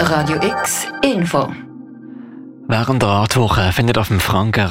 Radio X Info. Während der Radwoche findet auf dem Franken